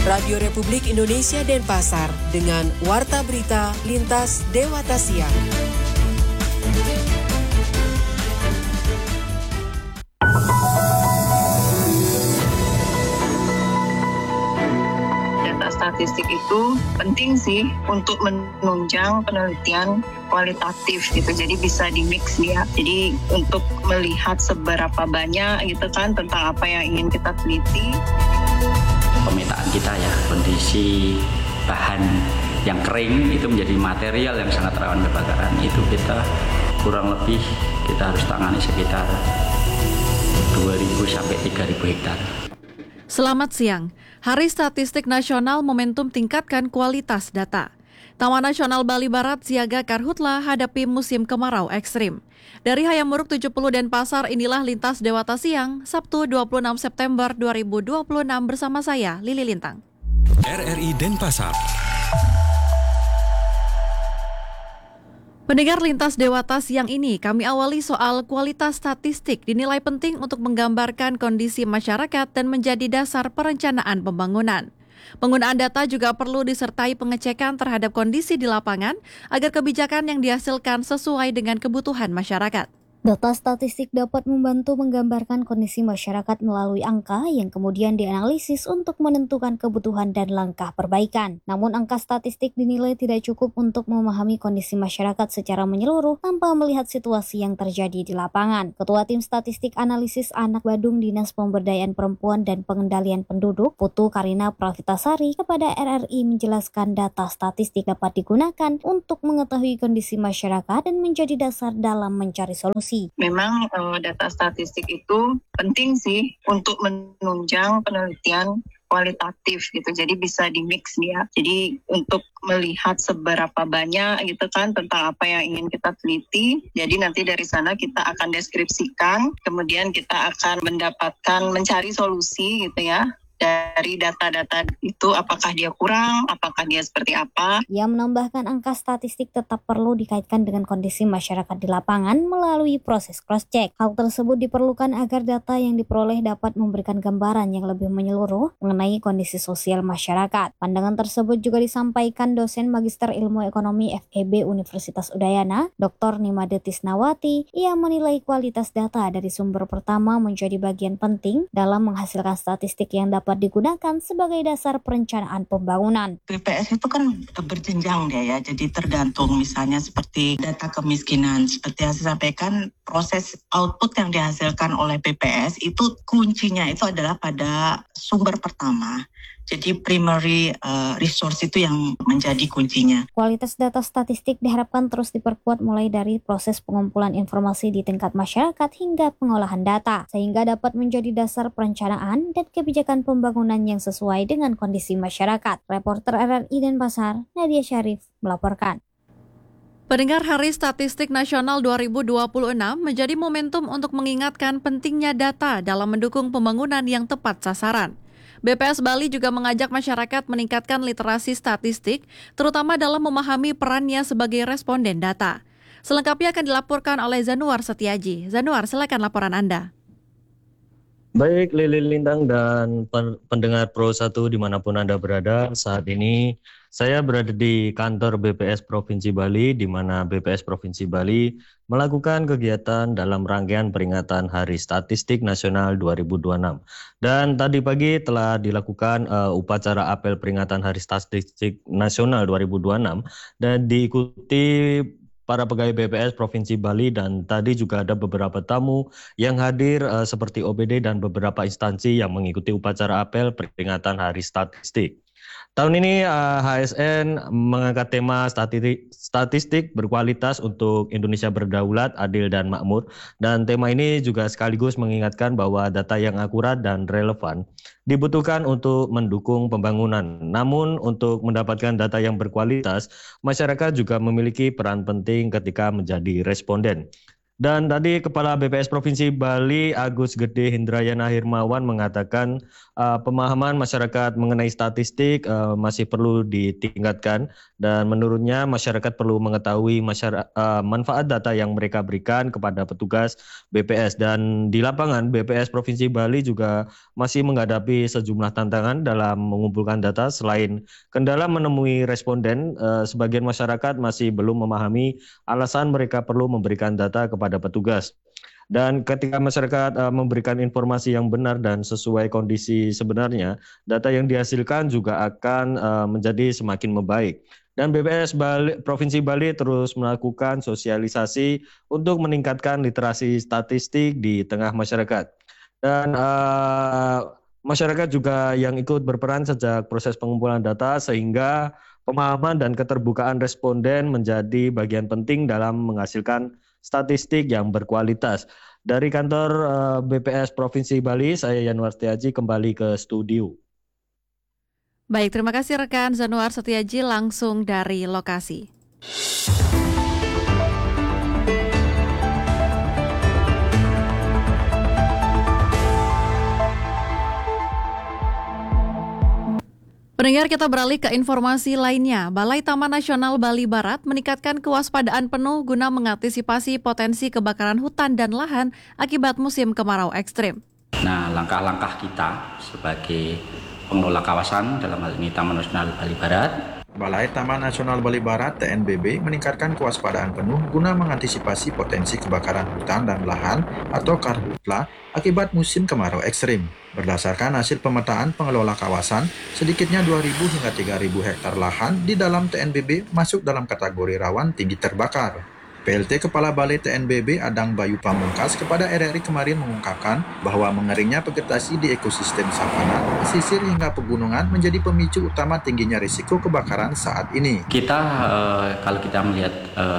Radio Republik Indonesia Denpasar dengan Warta Berita Lintas Dewata Siang. Data statistik itu penting sih untuk menunjang penelitian kualitatif gitu, jadi bisa di-mix ya. Jadi untuk melihat seberapa banyak gitu kan tentang apa yang ingin kita teliti. Pemetaan kita ya, kondisi bahan yang kering itu menjadi material yang sangat rawan kebakaran. Itu kita kurang lebih kita harus tangani sekitar 2.000 sampai 3.000 hektar. Selamat siang. Hari Statistik Nasional momentum tingkatkan kualitas data. Taman Nasional Bali Barat siaga karhutlah hadapi musim kemarau ekstrim. Dari Hayamuruk 70 Denpasar, inilah Lintas Dewata Siang, Sabtu 26 September 2026 bersama saya, Lili Lintang. RRI Denpasar. Pendengar Lintas Dewata Siang ini, kami awali soal kualitas statistik dinilai penting untuk menggambarkan kondisi masyarakat dan menjadi dasar perencanaan pembangunan. Penggunaan data juga perlu disertai pengecekan terhadap kondisi di lapangan agar kebijakan yang dihasilkan sesuai dengan kebutuhan masyarakat. Data statistik dapat membantu menggambarkan kondisi masyarakat melalui angka yang kemudian dianalisis untuk menentukan kebutuhan dan langkah perbaikan. Namun angka statistik dinilai tidak cukup untuk memahami kondisi masyarakat secara menyeluruh tanpa melihat situasi yang terjadi di lapangan. Ketua Tim Statistik Analisis Anak Badung Dinas Pemberdayaan Perempuan dan Pengendalian Penduduk, Putu Karina Pravitasari, kepada RRI menjelaskan data statistik dapat digunakan untuk mengetahui kondisi masyarakat dan menjadi dasar dalam mencari solusi. Memang data statistik itu penting sih untuk menunjang penelitian kualitatif gitu, jadi bisa di-mix ya. Jadi untuk melihat seberapa banyak gitu kan tentang apa yang ingin kita teliti, jadi nanti dari sana kita akan deskripsikan, kemudian kita akan mencari solusi gitu ya. Dari data-data itu apakah dia kurang, apakah dia seperti apa. Ia menambahkan angka statistik tetap perlu dikaitkan dengan kondisi masyarakat di lapangan melalui proses cross-check. Hal tersebut diperlukan agar data yang diperoleh dapat memberikan gambaran yang lebih menyeluruh mengenai kondisi sosial masyarakat. Pandangan tersebut juga disampaikan dosen Magister Ilmu Ekonomi FEB Universitas Udayana, Dr. Nimade Tisnawati. Ia menilai kualitas data dari sumber pertama menjadi bagian penting dalam menghasilkan statistik yang dapat digunakan sebagai dasar perencanaan pembangunan. BPS itu kan berjenjang dia ya, jadi tergantung misalnya seperti data kemiskinan. Seperti yang saya sampaikan, proses output yang dihasilkan oleh BPS itu kuncinya itu adalah pada sumber pertama. Jadi primary resource itu yang menjadi kuncinya. Kualitas data statistik diharapkan terus diperkuat mulai dari proses pengumpulan informasi di tingkat masyarakat hingga pengolahan data, sehingga dapat menjadi dasar perencanaan dan kebijakan pembangunan yang sesuai dengan kondisi masyarakat. Reporter RRI Denpasar, Nadia Syarif, melaporkan. Pendengar, Hari Statistik Nasional 2026 menjadi momentum untuk mengingatkan pentingnya data dalam mendukung pembangunan yang tepat sasaran. BPS Bali juga mengajak masyarakat meningkatkan literasi statistik, terutama dalam memahami perannya sebagai responden data. Selengkapnya akan dilaporkan oleh Zanuar Setiaji. Zanuar, silakan laporan Anda. Baik, Lili Lintang dan pendengar Pro 1 dimanapun Anda berada, saat ini saya berada di kantor BPS Provinsi Bali, di mana BPS Provinsi Bali melakukan kegiatan dalam rangkaian peringatan Hari Statistik Nasional 2026. Dan tadi pagi telah dilakukan upacara apel peringatan Hari Statistik Nasional 2026 dan diikuti para pegawai BPS Provinsi Bali, dan tadi juga ada beberapa tamu yang hadir seperti OBD dan beberapa instansi yang mengikuti upacara apel peringatan Hari Statistik. Tahun ini HSN mengangkat tema statistik berkualitas untuk Indonesia berdaulat, adil, dan makmur. Dan tema ini juga sekaligus mengingatkan bahwa data yang akurat dan relevan dibutuhkan untuk mendukung pembangunan. Namun untuk mendapatkan data yang berkualitas, masyarakat juga memiliki peran penting ketika menjadi responden. Dan tadi Kepala BPS Provinsi Bali Agus Gede Hindrayana Hirmawan mengatakan pemahaman masyarakat mengenai statistik masih perlu ditingkatkan dan menurutnya masyarakat perlu mengetahui manfaat data yang mereka berikan kepada petugas BPS. Dan di lapangan BPS Provinsi Bali juga masih menghadapi sejumlah tantangan dalam mengumpulkan data. Selain kendala menemui responden, sebagian masyarakat masih belum memahami alasan mereka perlu memberikan data kepada petugas. Dan ketika masyarakat memberikan informasi yang benar dan sesuai kondisi sebenarnya, data yang dihasilkan juga akan menjadi semakin membaik. Dan BPS Provinsi Bali terus melakukan sosialisasi untuk meningkatkan literasi statistik di tengah masyarakat. Dan masyarakat juga yang ikut berperan sejak proses pengumpulan data sehingga pemahaman dan keterbukaan responden menjadi bagian penting dalam menghasilkan statistik yang berkualitas. Dari kantor BPS Provinsi Bali, saya Yanuar Setiaji kembali ke studio. Baik, terima kasih rekan Zanuar Setiaji langsung dari lokasi. Pendengar, kita beralih ke informasi lainnya. Balai Taman Nasional Bali Barat meningkatkan kewaspadaan penuh guna mengantisipasi potensi kebakaran hutan dan lahan akibat musim kemarau ekstrim. Nah, langkah-langkah kita sebagai pengelola kawasan, dalam hal ini Taman Nasional Bali Barat, Balai Taman Nasional Bali Barat (TNBB) meningkatkan kewaspadaan penuh guna mengantisipasi potensi kebakaran hutan dan lahan atau karhutla akibat musim kemarau ekstrim. Berdasarkan hasil pemetaan pengelola kawasan, sedikitnya 2.000 hingga 3.000 hektar lahan di dalam TNBB masuk dalam kategori rawan tinggi terbakar. PLT Kepala Balai TNBB Adang Bayu Pamungkas kepada RRI kemarin mengungkapkan bahwa mengeringnya vegetasi di ekosistem savana, pesisir hingga pegunungan menjadi pemicu utama tingginya risiko kebakaran saat ini. Kita kalau kita melihat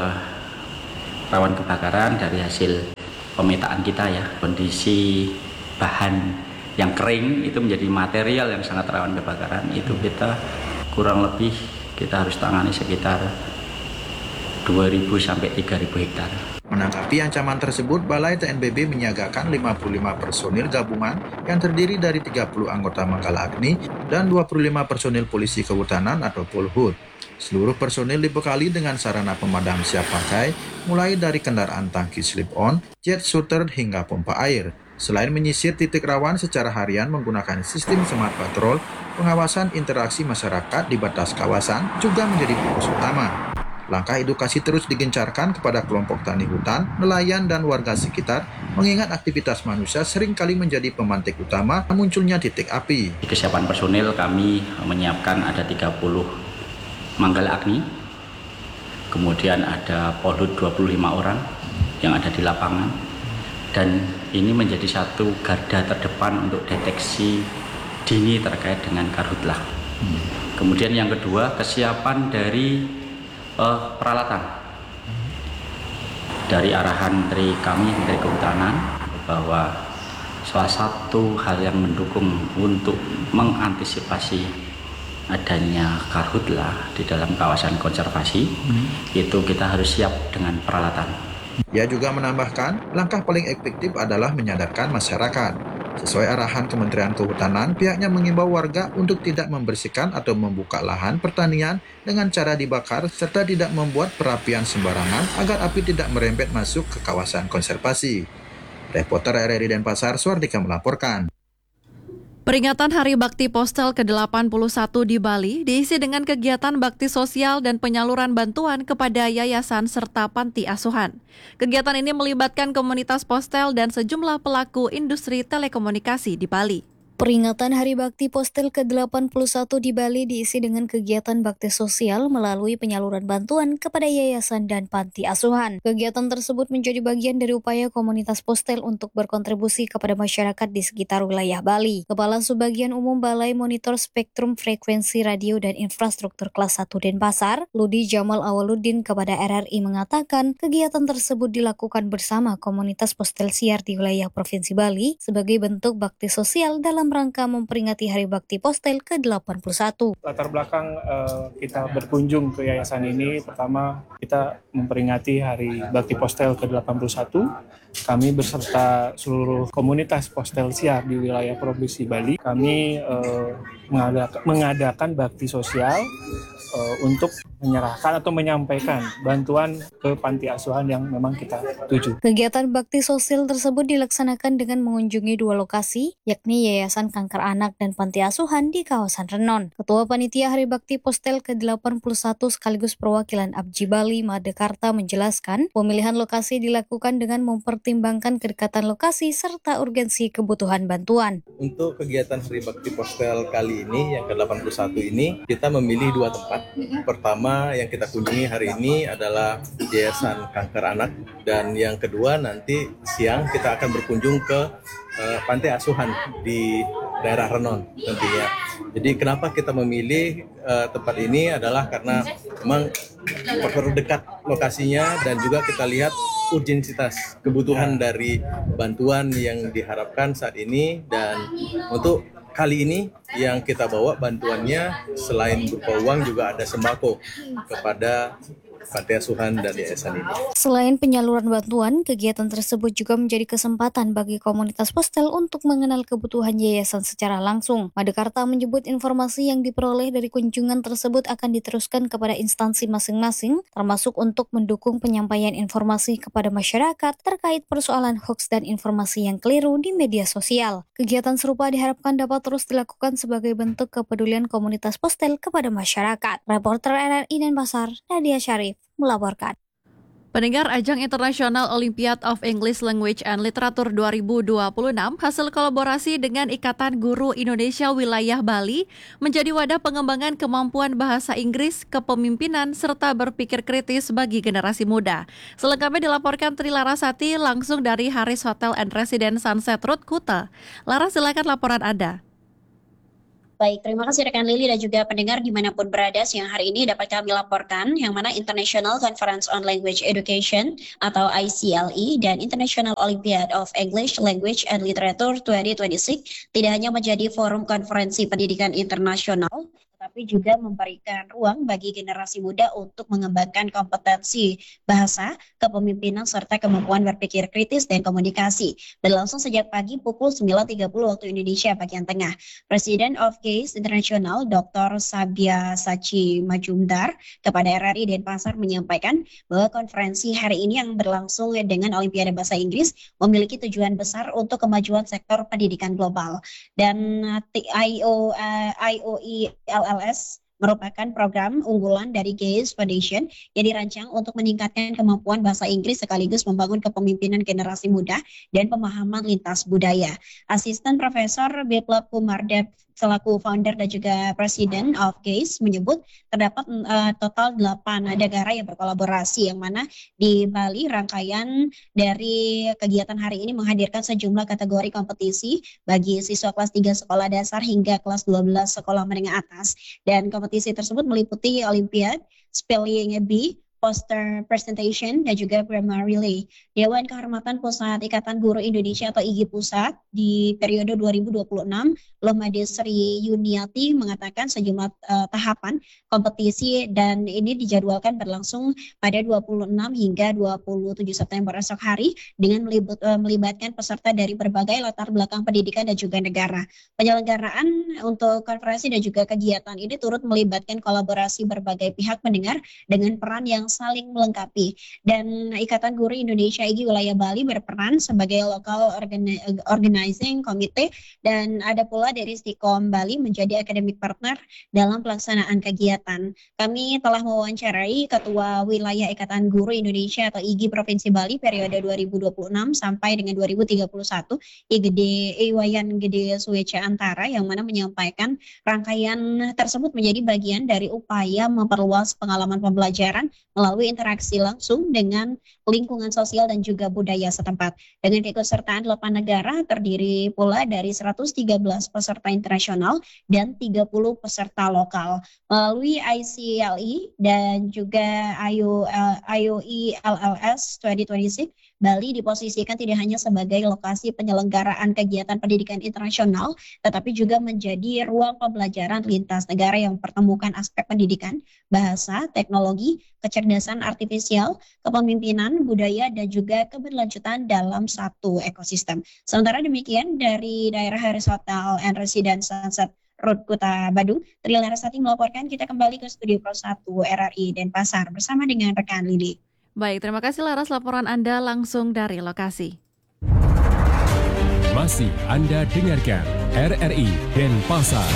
rawan kebakaran dari hasil pemetaan kita ya, kondisi bahan yang kering itu menjadi material yang sangat rawan kebakaran, itu kita kurang lebih kita harus tangani sekitar 2.000 sampai 3.000 hektar. Menanggapi ancaman tersebut, Balai TNBB menyiagakan 55 personil gabungan yang terdiri dari 30 anggota Manggala Agni dan 25 personil polisi kehutanan atau Polhut. Seluruh personil dibekali dengan sarana pemadam siap pakai, mulai dari kendaraan tangki slip-on, jet shooter hingga pompa air. Selain menyisir titik rawan secara harian menggunakan sistem smart patrol, pengawasan interaksi masyarakat di batas kawasan juga menjadi fokus utama. Langkah edukasi terus digencarkan kepada kelompok tani hutan, nelayan, dan warga sekitar, mengingat aktivitas manusia seringkali menjadi pemantik utama munculnya titik api. Di kesiapan personil kami menyiapkan ada 30 Manggala Agni, kemudian ada Polhut 25 orang yang ada di lapangan, dan ini menjadi satu garda terdepan untuk deteksi dini terkait dengan karhutlah. Kemudian yang kedua, kesiapan dari peralatan. Dari arahan dari kami, Menteri Kehutanan, bahwa salah satu hal yang mendukung untuk mengantisipasi adanya karhutlah di dalam kawasan konservasi, itu kita harus siap dengan peralatan. Ia juga menambahkan, langkah paling efektif adalah menyadarkan masyarakat. Sesuai arahan Kementerian Kehutanan, pihaknya mengimbau warga untuk tidak membersihkan atau membuka lahan pertanian dengan cara dibakar serta tidak membuat perapian sembarangan agar api tidak merembet masuk ke kawasan konservasi. Reporter RRI Denpasar, Suardika melaporkan. Peringatan Hari Bakti Postel ke-81 di Bali diisi dengan kegiatan bakti sosial dan penyaluran bantuan kepada yayasan serta panti asuhan. Kegiatan ini melibatkan komunitas postel dan sejumlah pelaku industri telekomunikasi di Bali. Peringatan Hari Bakti Postel ke-81 di Bali diisi dengan kegiatan bakti sosial melalui penyaluran bantuan kepada yayasan dan panti asuhan. Kegiatan tersebut menjadi bagian dari upaya komunitas postel untuk berkontribusi kepada masyarakat di sekitar wilayah Bali. Kepala Subbagian Umum Balai Monitor Spektrum Frekuensi Radio dan Infrastruktur Kelas 1 Denpasar, Ludi Jamal Awaluddin kepada RRI mengatakan kegiatan tersebut dilakukan bersama komunitas postel siar di wilayah Provinsi Bali sebagai bentuk bakti sosial dalam dalam rangka memperingati Hari Bakti Postel ke-81. Latar belakang kita berkunjung ke yayasan ini, pertama kita memperingati Hari Bakti Postel ke-81. Kami beserta seluruh komunitas Postel Siar di wilayah Provinsi Bali, kami mengadakan bakti sosial untuk menyerahkan atau menyampaikan bantuan ke panti asuhan yang memang kita tuju. Kegiatan bakti sosial tersebut dilaksanakan dengan mengunjungi 2 lokasi, yakni Yayasan Kanker Anak dan Panti Asuhan di kawasan Renon. Ketua Panitia Hari Bakti Postel ke-81 sekaligus perwakilan Abji Bali Madekarta menjelaskan, pemilihan lokasi dilakukan dengan mempertimbangkan kedekatan lokasi serta urgensi kebutuhan bantuan. Untuk kegiatan Hari Bakti Postel kali ini, yang ke-81 ini, kita memilih 2 tempat. Pertama yang kita kunjungi hari ini adalah Yayasan Kanker Anak, dan yang kedua nanti siang kita akan berkunjung ke Panti Asuhan di daerah Renon tentunya. Jadi kenapa kita memilih tempat ini adalah karena memang terdekat lokasinya dan juga kita lihat urgensitas kebutuhan dari bantuan yang diharapkan saat ini. Dan untuk kali ini yang kita bawa bantuannya selain berupa uang juga ada sembako kepada Panti Asuhan dan yayasan ini. Selain penyaluran bantuan, kegiatan tersebut juga menjadi kesempatan bagi komunitas Postel untuk mengenal kebutuhan yayasan secara langsung. Madekarta menyebut informasi yang diperoleh dari kunjungan tersebut akan diteruskan kepada instansi masing-masing, termasuk untuk mendukung penyampaian informasi kepada masyarakat terkait persoalan hoaks dan informasi yang keliru di media sosial. Kegiatan serupa diharapkan dapat terus dilakukan sebagai bentuk kepedulian komunitas Postel kepada masyarakat. Reporter RRI Denpasar, Nadia Syarif, melaporkan. Pendengar, ajang International Olympiad of English Language and Literature 2026 hasil kolaborasi dengan Ikatan Guru Indonesia Wilayah Bali menjadi wadah pengembangan kemampuan bahasa Inggris, kepemimpinan, serta berpikir kritis bagi generasi muda. Selengkapnya dilaporkan Tri Larasati langsung dari Haris Hotel and Residence Sunset Road, Kuta. Laras, silakan laporan Anda. Baik, terima kasih rekan Lili dan juga pendengar dimanapun berada. Siang hari ini dapat kami laporkan yang mana International Conference on Language Education atau ICLE dan International Olympiad of English Language and Literature 2026 tidak hanya menjadi forum konferensi pendidikan internasional, tetapi juga memberikan ruang bagi generasi muda untuk mengembangkan kompetensi bahasa, kepemimpinan, serta kemampuan berpikir kritis dan komunikasi. Berlangsung sejak pagi pukul 9.30 waktu Indonesia bagian tengah. Presiden of GAIS International, Dr. Sabia Sachi Majumdar, kepada RRI Denpasar menyampaikan bahwa konferensi hari ini yang berlangsung dengan Olimpiade Bahasa Inggris memiliki tujuan besar untuk kemajuan sektor pendidikan global. Dan IOELLS merupakan program unggulan dari GAIS Foundation yang dirancang untuk meningkatkan kemampuan bahasa Inggris sekaligus membangun kepemimpinan generasi muda dan pemahaman lintas budaya. Asisten Profesor Biplab Kumardev selaku founder dan juga presiden of GAIS menyebut terdapat total 8 negara yang berkolaborasi, yang mana di Bali rangkaian dari kegiatan hari ini menghadirkan sejumlah kategori kompetisi bagi siswa kelas 3 sekolah dasar hingga kelas 12 sekolah menengah atas, dan kompetisi tersebut meliputi Olimpiade, Spelling Bee, poster presentation, dan juga grammar relay. Dewan Kehormatan Pusat Ikatan Guru Indonesia atau IGI Pusat di periode 2026, Lomade Sri Yuniati mengatakan sejumlah tahapan kompetisi dan ini dijadwalkan berlangsung pada 26 hingga 27 September esok hari dengan melibatkan peserta dari berbagai latar belakang pendidikan dan juga negara. Penyelenggaraan untuk konferensi dan juga kegiatan ini turut melibatkan kolaborasi berbagai pihak pendengar dengan peran yang saling melengkapi, dan Ikatan Guru Indonesia IGI Wilayah Bali berperan sebagai local organizing committee, dan ada pula dari Stikom Bali menjadi academic partner dalam pelaksanaan kegiatan. Kami telah mewawancarai Ketua Wilayah Ikatan Guru Indonesia atau IGI Provinsi Bali periode 2026 sampai dengan 2031, Iwayan Gede Sueca Antara, yang mana menyampaikan rangkaian tersebut menjadi bagian dari upaya memperluas pengalaman pembelajaran melalui interaksi langsung dengan lingkungan sosial dan juga budaya setempat. Dengan keikutsertaan 8 negara terdiri pula dari 113 peserta internasional dan 30 peserta lokal. Melalui ICLE dan juga IOELLS 2026, Bali diposisikan tidak hanya sebagai lokasi penyelenggaraan kegiatan pendidikan internasional, tetapi juga menjadi ruang pembelajaran lintas negara yang mempertemukan aspek pendidikan, bahasa, teknologi, kecerdasan artifisial, kepemimpinan, budaya, dan juga keberlanjutan dalam satu ekosistem. Sementara demikian, dari daerah Harris Hotel and Residence Sunset Road Kuta Badung, Tri Larasati melaporkan. Kita kembali ke Studio Pro 1 RRI Denpasar bersama dengan rekan Lili. Baik, terima kasih Laras laporan Anda langsung dari lokasi. Masih Anda dengarkan RRI Denpasar.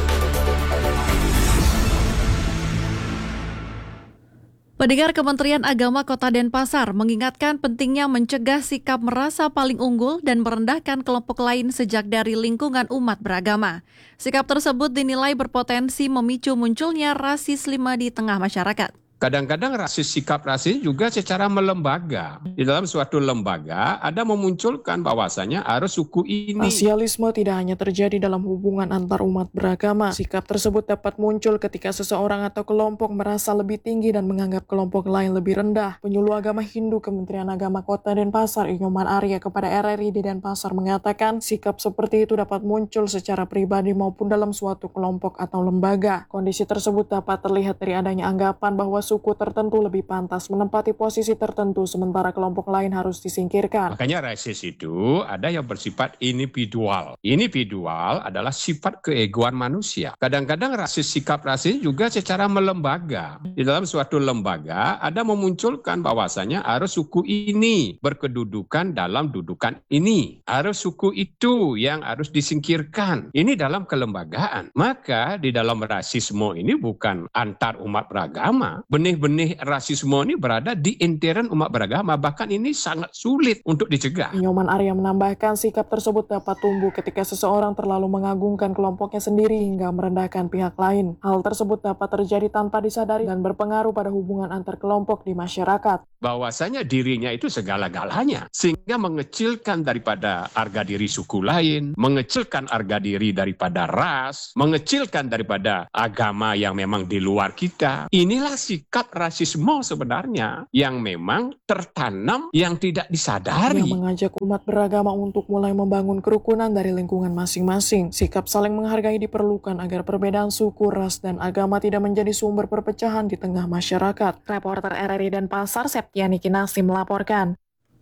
Pendengar, Kementerian Agama Kota Denpasar mengingatkan pentingnya mencegah sikap merasa paling unggul dan merendahkan kelompok lain sejak dari lingkungan umat beragama. Sikap tersebut dinilai berpotensi memicu munculnya rasisme di tengah masyarakat. Kadang-kadang sikap rasis juga secara melembaga. Di dalam suatu lembaga ada memunculkan bahwasanya harus suku ini. Rasialisme tidak hanya terjadi dalam hubungan antar umat beragama. Sikap tersebut dapat muncul ketika seseorang atau kelompok merasa lebih tinggi dan menganggap kelompok lain lebih rendah. Penyuluh Agama Hindu Kementerian Agama Kota Denpasar, Inyoman Arya, kepada RRI di Denpasar mengatakan sikap seperti itu dapat muncul secara pribadi maupun dalam suatu kelompok atau lembaga. Kondisi tersebut dapat terlihat dari adanya anggapan bahwa suku tertentu lebih pantas menempati posisi tertentu sementara kelompok lain harus disingkirkan. Makanya rasis itu ada yang bersifat individual. Individual adalah sifat keegoan manusia. Kadang-kadang sikap rasis juga secara melembaga. Di dalam suatu lembaga ada memunculkan bahwasanya harus suku ini berkedudukan dalam dudukan ini. Harus suku itu yang harus disingkirkan. Ini dalam kelembagaan. Maka di dalam rasisme ini bukan antar umat beragama. Benih-benih rasisme ini berada di intern umat beragama, bahkan ini sangat sulit untuk dicegah. Inyoman Arya menambahkan sikap tersebut dapat tumbuh ketika seseorang terlalu mengagungkan kelompoknya sendiri hingga merendahkan pihak lain. Hal tersebut dapat terjadi tanpa disadari dan berpengaruh pada hubungan antar kelompok di masyarakat. Bahwasanya dirinya itu segala-galanya, sehingga mengecilkan daripada harga diri suku lain, mengecilkan harga diri daripada ras, mengecilkan daripada agama yang memang di luar kita. Inilah sikap rasisme sebenarnya yang memang tertanam yang tidak disadari. Yang mengajak umat beragama untuk mulai membangun kerukunan dari lingkungan masing-masing. Sikap saling menghargai diperlukan agar perbedaan suku, ras, dan agama tidak menjadi sumber perpecahan di tengah masyarakat. Reporter RRI Denpasar, Septiani Kinasi melaporkan.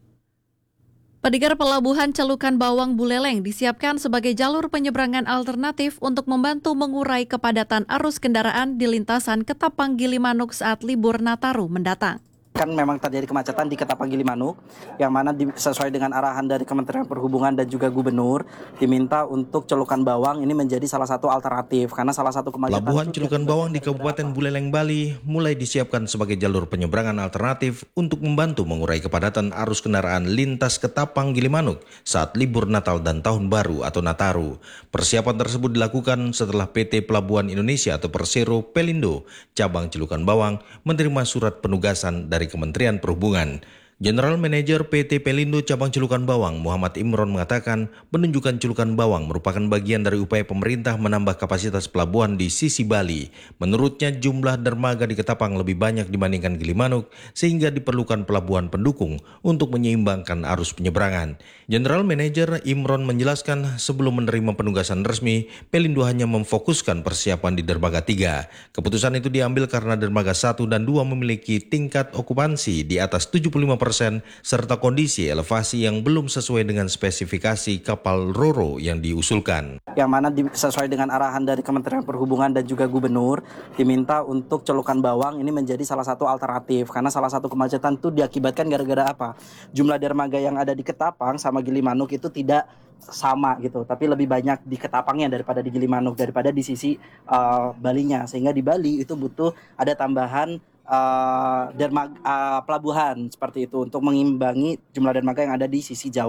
Pendengar, Pelabuhan Celukan Bawang Buleleng disiapkan sebagai jalur penyeberangan alternatif untuk membantu mengurai kepadatan arus kendaraan di lintasan Ketapang Gilimanuk saat libur Nataru mendatang. Kan memang terjadi kemacetan di Ketapang Gilimanuk, yang mana sesuai dengan arahan dari Kementerian Perhubungan dan juga Gubernur, diminta untuk celukan bawang ini menjadi salah satu alternatif, karena salah satu kemacetan. Pelabuhan celukan bawang di Kabupaten Buleleng, Bali mulai disiapkan sebagai jalur penyeberangan alternatif untuk membantu mengurai kepadatan arus kendaraan lintas Ketapang Gilimanuk saat libur Natal dan Tahun Baru atau Nataru. Persiapan tersebut dilakukan setelah PT Pelabuhan Indonesia atau Persero Pelindo Cabang Celukan Bawang menerima surat penugasan dari Kementerian Perhubungan. General Manager PT Pelindo Cabang Celukan Bawang Muhammad Imron mengatakan penunjukan celukan bawang merupakan bagian dari upaya pemerintah menambah kapasitas pelabuhan di sisi Bali. Menurutnya jumlah dermaga di Ketapang lebih banyak dibandingkan Gilimanuk sehingga diperlukan pelabuhan pendukung untuk menyeimbangkan arus penyeberangan. General Manager Imron menjelaskan sebelum menerima penugasan resmi, Pelindo hanya memfokuskan persiapan di dermaga 3. Keputusan itu diambil karena dermaga 1 dan 2 memiliki tingkat okupansi di atas 75% serta kondisi elevasi yang belum sesuai dengan spesifikasi kapal Roro yang diusulkan. Yang mana sesuai dengan arahan dari Kementerian Perhubungan dan juga Gubernur, diminta untuk celukan bawang ini menjadi salah satu alternatif, karena salah satu kemacetan itu diakibatkan gara-gara apa? Jumlah dermaga yang ada di Ketapang sama Gilimanuk itu tidak sama gitu, tapi lebih banyak di Ketapangnya daripada di Gilimanuk, daripada di sisi Balinya, sehingga di Bali itu butuh ada tambahan pelabuhan seperti itu untuk mengimbangi jumlah dermaga yang ada di sisi Jawa.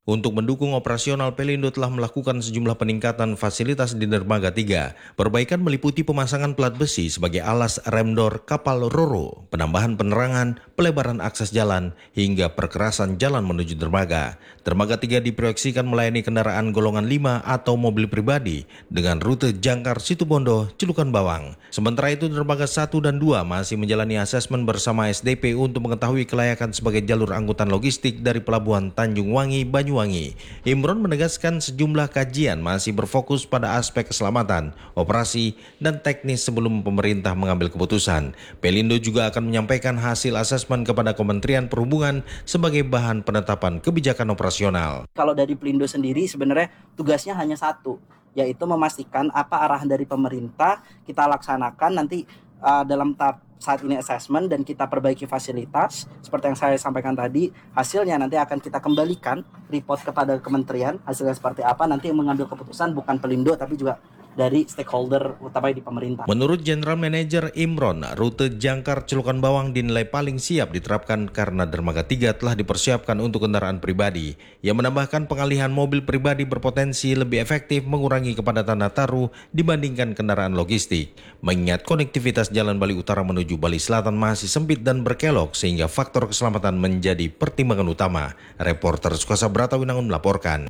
Untuk mendukung operasional, Pelindo telah melakukan sejumlah peningkatan fasilitas di Dermaga 3. Perbaikan meliputi pemasangan plat besi sebagai alas rem door kapal Roro, penambahan penerangan, pelebaran akses jalan, hingga perkerasan jalan menuju dermaga. Dermaga 3 diproyeksikan melayani kendaraan golongan 5 atau mobil pribadi dengan rute Jangkar Situbondo, Celukan Bawang. Sementara itu, Dermaga 1 dan 2 masih menjalani asesmen bersama SDP untuk mengetahui kelayakan sebagai jalur angkutan logistik dari Pelabuhan Tanjung Wangi, Banyuwangi. Imron menegaskan sejumlah kajian masih berfokus pada aspek keselamatan, operasi, dan teknis sebelum pemerintah mengambil keputusan. Pelindo juga akan menyampaikan hasil asesmen kepada Kementerian Perhubungan sebagai bahan penetapan kebijakan operasional. Kalau dari Pelindo sendiri sebenarnya tugasnya hanya satu, yaitu memastikan apa arahan dari pemerintah kita laksanakan nanti dalam tahap saat ini assessment dan kita perbaiki fasilitas. Seperti yang saya sampaikan tadi, hasilnya nanti akan kita kembalikan report kepada kementerian, hasilnya seperti apa, nanti yang mengambil keputusan bukan Pelindo tapi juga dari stakeholder utama di pemerintah. Menurut General Manager Imron, rute Jangkar Celukan Bawang dinilai paling siap diterapkan karena Dermaga 3 telah dipersiapkan untuk kendaraan pribadi. Ia menambahkan pengalihan mobil pribadi berpotensi lebih efektif mengurangi kepadatan Nataru dibandingkan kendaraan logistik. Mengingat konektivitas Jalan Bali Utara menuju Bali Selatan masih sempit dan berkelok sehingga faktor keselamatan menjadi pertimbangan utama. Reporter Sukasa Brata Winangun melaporkan.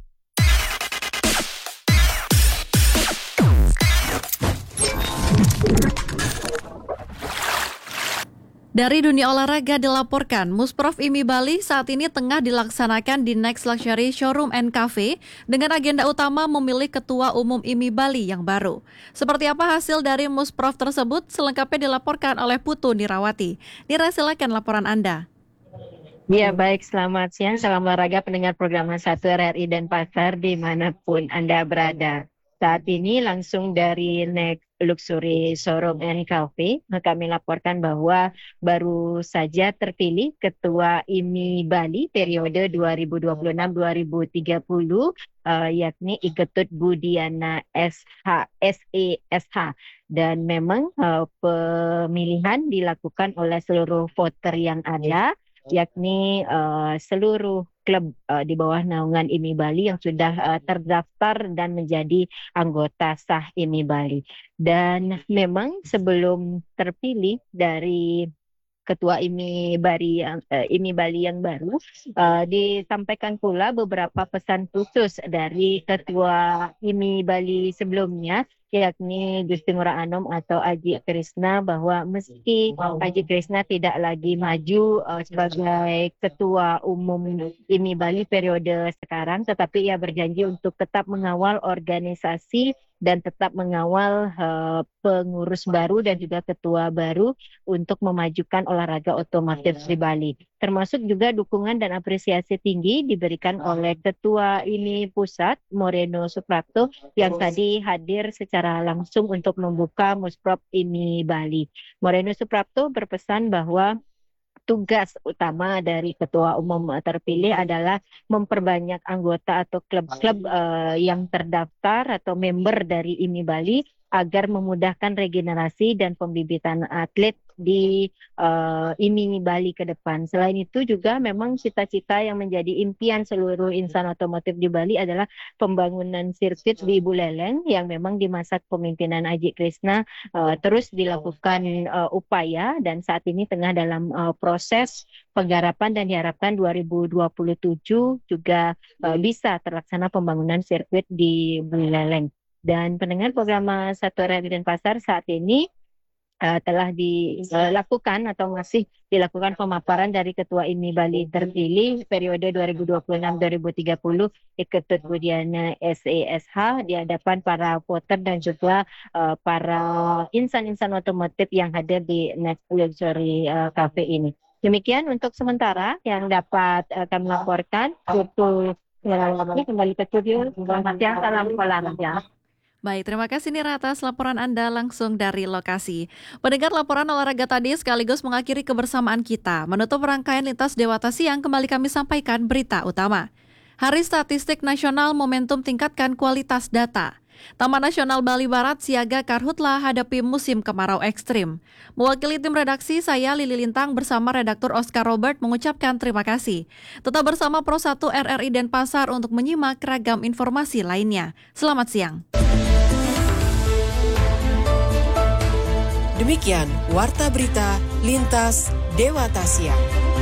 Dari dunia olahraga dilaporkan, Musprof IMI Bali saat ini tengah dilaksanakan di Next Luxury Showroom and Cafe dengan agenda utama memilih Ketua Umum IMI Bali yang baru. Seperti apa hasil dari Musprof tersebut? Selengkapnya dilaporkan oleh Putu Nirawati. Nira, silakan laporan Anda. Ya, baik, selamat siang, salam olahraga pendengar program 1 RRI Denpasar dimanapun Anda berada. Saat ini langsung dari Next Luxury Showroom and Cafe, kami laporkan bahwa baru saja terpilih Ketua IMI Bali periode 2026-2030, yakni Iketut Budiana SESH. Dan memang pemilihan dilakukan oleh seluruh voter yang ada, yakni seluruh klub di bawah naungan IMI Bali yang sudah terdaftar dan menjadi anggota sah IMI Bali. Dan memang sebelum terpilih dari Ketua IMI Bali yang baru, disampaikan pula beberapa pesan khusus dari Ketua IMI Bali sebelumnya, yakni Gusti Ngurah Anom atau Aji Krishna, bahwa meski Aji Krishna tidak lagi maju sebagai Ketua Umum IMI Bali periode sekarang, tetapi ia berjanji untuk tetap mengawal organisasi dan tetap mengawal pengurus baru dan juga ketua baru untuk memajukan olahraga otomotif di Bali. Termasuk juga dukungan dan apresiasi tinggi diberikan oleh Ketua IMI Pusat, Moreno Suprapto, yang tadi hadir secara langsung untuk membuka Musprop IMI Bali. Moreno Suprapto berpesan bahwa tugas utama dari ketua umum terpilih adalah memperbanyak anggota atau klub-klub yang terdaftar atau member dari IMI Bali agar memudahkan regenerasi dan pembibitan atlet di IMI Bali ke depan. Selain itu juga memang cita-cita yang menjadi impian seluruh insan otomotif di Bali adalah pembangunan sirkuit di Buleleng yang memang di masa kepemimpinan Aji Krishna terus dilakukan upaya dan saat ini tengah dalam proses penggarapan dan diharapkan 2027 juga bisa terlaksana pembangunan sirkuit di Buleleng. Dan pendengar program 1 RRI Denpasar saat ini telah dilakukan atau masih dilakukan pemaparan dari Ketua IMI Bali terpilih periode 2026-2030 Iketut Budiana SESH di hadapan para voter dan juga para insan-insan otomotif yang hadir di Next Luxury Cafe ini. Demikian untuk sementara yang dapat kami laporkan. Untuk kembali ke studio. Selamat siang, salam olahraga. Baik, terima kasih Nira atas laporan Anda langsung dari lokasi. Pendengar, laporan olahraga tadi sekaligus mengakhiri kebersamaan kita. Menutup rangkaian Lintas Dewata Siang, kembali kami sampaikan berita utama. Hari Statistik Nasional momentum tingkatkan kualitas data. Taman Nasional Bali Barat siaga karhutlah hadapi musim kemarau ekstrim. Mewakili tim redaksi, saya Lili Lintang bersama redaktur Oscar Robert mengucapkan terima kasih. Tetap bersama Pro 1 RRI Denpasar untuk menyimak ragam informasi lainnya. Selamat siang. Demikian Warta Berita Lintas Dewata Siang.